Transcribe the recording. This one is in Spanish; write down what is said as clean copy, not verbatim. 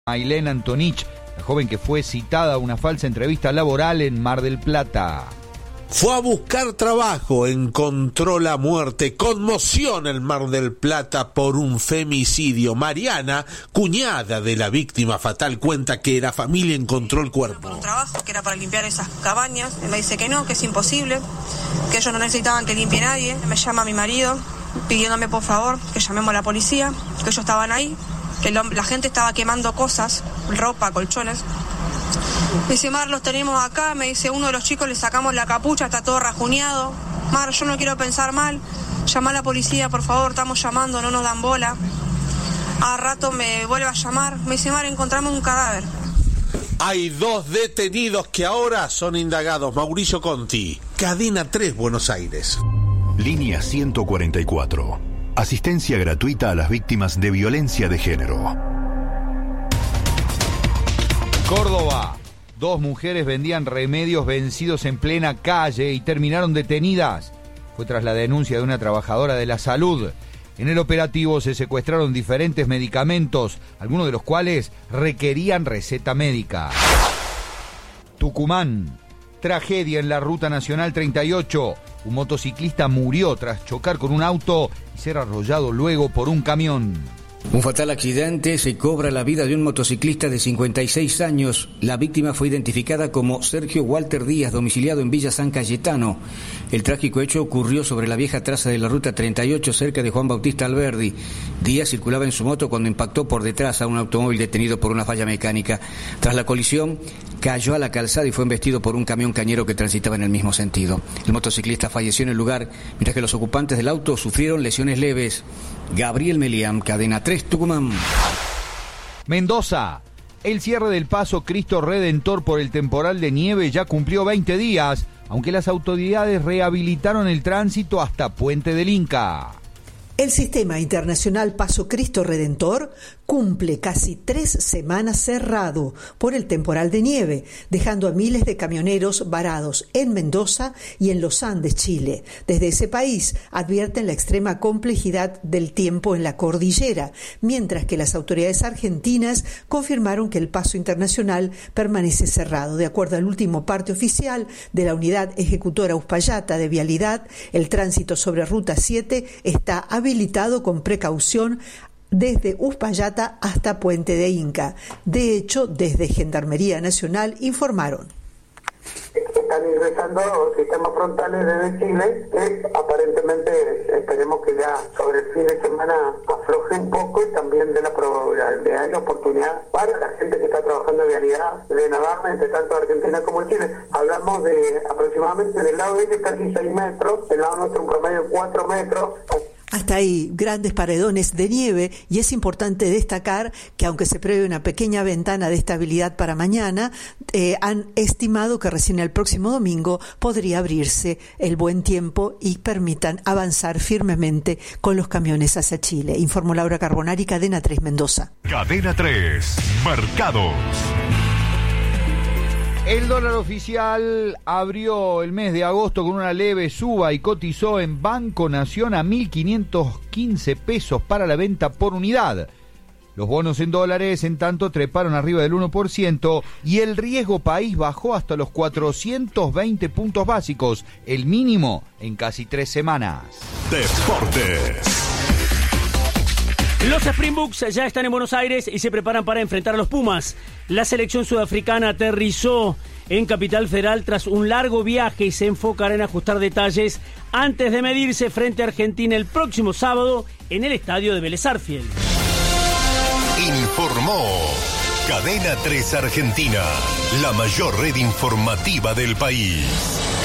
Ailén Antonich, la joven que fue citada a una falsa entrevista laboral en Mar del Plata. Fue a buscar trabajo, encontró la muerte. Conmoción en Mar del Plata por un femicidio. Mariana, cuñada de la víctima fatal, cuenta que la familia encontró el cuerpo. Por un trabajo que era para limpiar esas cabañas. Me dice que no, que es imposible, que ellos no necesitaban que limpie nadie. Me llama mi marido pidiéndome por favor que llamemos a la policía, que ellos estaban ahí, que la gente estaba quemando cosas, ropa, colchones. Me dice, Mar, los tenemos acá. Me dice, uno de los chicos le sacamos la capucha, está todo rajuneado. Mar, yo no quiero pensar mal, llama a la policía, por favor, estamos llamando, no nos dan bola. A rato me vuelve a llamar, me dice, Mar, encontramos un cadáver. Hay 2 detenidos que ahora son indagados. Mauricio Conti, Cadena 3, Buenos Aires. Línea 144. Asistencia gratuita a las víctimas de violencia de género. Córdoba. 2 mujeres vendían remedios vencidos en plena calle y terminaron detenidas. Fue tras la denuncia de una trabajadora de la salud. En el operativo se secuestraron diferentes medicamentos, algunos de los cuales requerían receta médica. Tucumán. Tragedia en la Ruta Nacional 38. Un motociclista murió tras chocar con un auto y ser arrollado luego por un camión. Un fatal accidente se cobra la vida de un motociclista de 56 años. La víctima fue identificada como Sergio Walter Díaz, domiciliado en Villa San Cayetano. El trágico hecho ocurrió sobre la vieja traza de la Ruta 38, cerca de Juan Bautista Alberdi. Díaz circulaba en su moto cuando impactó por detrás a un automóvil detenido por una falla mecánica. Tras la colisión, cayó a la calzada y fue embestido por un camión cañero que transitaba en el mismo sentido. El motociclista falleció en el lugar, mientras que los ocupantes del auto sufrieron lesiones leves. Gabriel Meliam, Cadena 3, Tucumán. Mendoza. El cierre del paso Cristo Redentor por el temporal de nieve ya cumplió 20 días, aunque las autoridades rehabilitaron el tránsito hasta Puente del Inca. El Sistema Internacional Paso Cristo Redentor cumple casi 3 semanas cerrado por el temporal de nieve, dejando a miles de camioneros varados en Mendoza y en los Andes, Chile. Desde ese país advierten la extrema complejidad del tiempo en la cordillera, mientras que las autoridades argentinas confirmaron que el paso internacional permanece cerrado. De acuerdo al último parte oficial de la Unidad Ejecutora Uspallata de Vialidad, el tránsito sobre Ruta 7 está habilitado con precaución desde Uspallata hasta Puente de Inca. De hecho, desde Gendarmería Nacional informaron. Están ingresando sistemas frontales desde Chile que aparentemente esperemos que ya sobre el fin de semana afloje un poco y también de la probabilidad y la oportunidad para la gente que está trabajando en vialidad de navarme, tanto Argentina como Chile. Hablamos de aproximadamente del lado de ellos casi 6 metros, del lado nuestro un promedio de 4 metros. Hasta ahí grandes paredones de nieve, y es importante destacar que aunque se prevé una pequeña ventana de estabilidad para mañana, han estimado que recién el próximo domingo podría abrirse el buen tiempo y permitan avanzar firmemente con los camiones hacia Chile. Informó Laura Carbonari, Cadena 3, Mendoza. Cadena 3, Mercados. El dólar oficial abrió el mes de agosto con una leve suba y cotizó en Banco Nación a 1.515 pesos para la venta por unidad. Los bonos en dólares, en tanto, treparon arriba del 1% y el riesgo país bajó hasta los 420 puntos básicos, el mínimo en casi 3 semanas. Deportes. Los Springboks ya están en Buenos Aires y se preparan para enfrentar a los Pumas. La selección sudafricana aterrizó en Capital Federal tras un largo viaje y se enfocará en ajustar detalles antes de medirse frente a Argentina el próximo sábado en el estadio de Vélez Sarsfield. Informó Cadena 3 Argentina, la mayor red informativa del país.